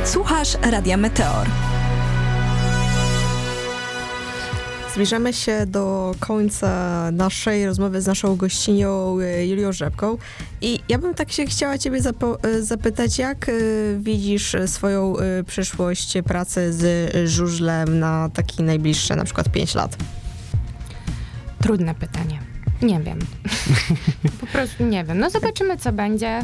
Słuchasz Radia Meteor. Zbliżamy się do końca naszej rozmowy z naszą gościnią Julią Rzepką i ja bym tak się chciała ciebie zapytać, jak widzisz swoją przyszłość pracy z żużlem na taki najbliższe, na przykład 5 lat? Trudne pytanie. Nie wiem. Po prostu nie wiem. No zobaczymy, co będzie,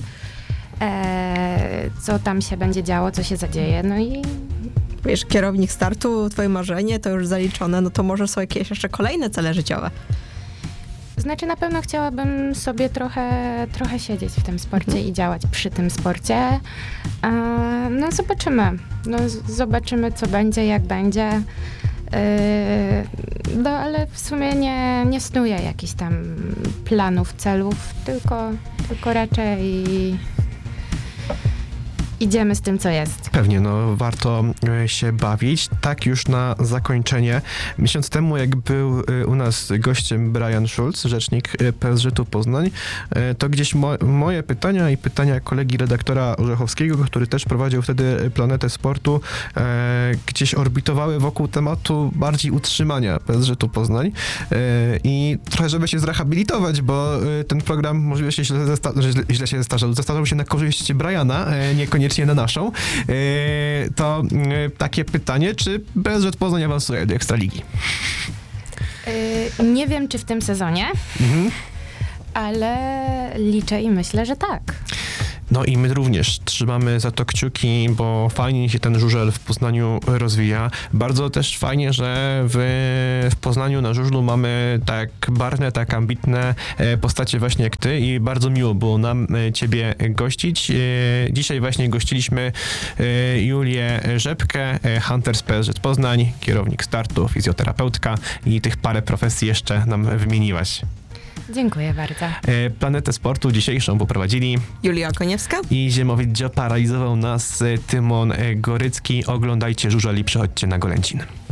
co tam się będzie działo, co się zadzieje, no i... Wiesz, kierownik startu, twoje marzenie, to już zaliczone, no to może są jakieś jeszcze kolejne cele życiowe? Znaczy na pewno chciałabym sobie trochę siedzieć w tym sporcie i działać przy tym sporcie. No zobaczymy. No zobaczymy, co będzie, jak będzie. No ale w sumie nie snuję jakichś tam planów, celów, tylko raczej idziemy z tym, co jest. Pewnie, no warto się bawić. Tak już na zakończenie. Miesiąc temu, jak był u nas gościem Brian Schulz, rzecznik PSŻ-u Poznań, to gdzieś moje pytania i pytania kolegi redaktora Orzechowskiego, który też prowadził wtedy Planetę Sportu, gdzieś orbitowały wokół tematu bardziej utrzymania PSŻ-u Poznań. I trochę, żeby się zrehabilitować, bo ten program możliwe się źle się zestarzał się na korzyść Briana, niekoniecznie na naszą, to takie pytanie, czy PSŻ Poznań awansuje do Ekstraligi? Nie wiem, czy w tym sezonie, ale liczę i myślę, że tak. No i my również trzymamy za to kciuki, bo fajnie się ten żużel w Poznaniu rozwija. Bardzo też fajnie, że w Poznaniu na żużlu mamy tak barwne, tak ambitne postacie właśnie jak ty i bardzo miło było nam ciebie gościć. Dzisiaj właśnie gościliśmy Julię Rzepkę, Hunter z PSŻ Poznań, kierownik startu, fizjoterapeutka i tych parę profesji jeszcze nam wymieniłaś. Dziękuję bardzo. Planetę Sportu dzisiejszą poprowadzili Julia Koniewska i Ziemowit Dziopa, realizował nas Tymon Gorycki. Oglądajcie żużel i przychodźcie na Golęcin.